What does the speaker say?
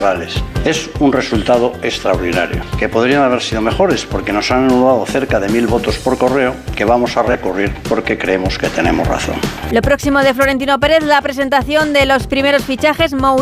Es un resultado extraordinario, que podrían haber sido mejores porque nos han anulado cerca de 1.000 votos por correo que vamos a recurrir porque creemos que tenemos razón. Lo próximo de Florentino Pérez, la presentación de los primeros fichajes.